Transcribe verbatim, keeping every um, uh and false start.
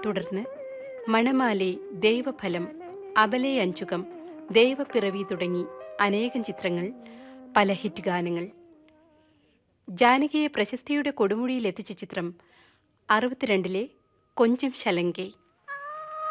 തുടർന്ന് മണമാലി, ദൈവഫലം, അബലെ അഞ്ചുകം, ദൈവപ്പിറവി തുടങ്ങി അനേകം ചിത്രങ്ങൾ, പല ഹിറ്റ് ഗാനങ്ങൾ. ജാനകിയെ പ്രശസ്തിയുടെ കൊടുമുടിയിൽ എത്തിച്ച ചിത്രം അറുപത്തിരണ്ടിലെ കൊഞ്ചം ശലങ്കെ.